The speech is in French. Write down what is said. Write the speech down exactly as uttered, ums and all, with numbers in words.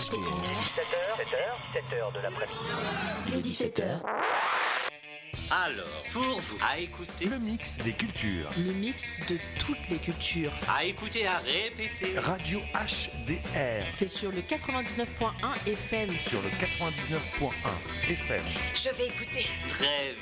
H D R. sept heures, sept heures, sept heures de l'après-midi. Les dix-sept heures. Alors, pour vous, à écouter, Le mix des cultures. Le mix de toutes les cultures. à écouter, à répéter. Radio H D R. C'est sur le quatre-vingt-dix-neuf point un F M. Sur le quatre-vingt-dix-neuf point un F M. Je vais écouter. Très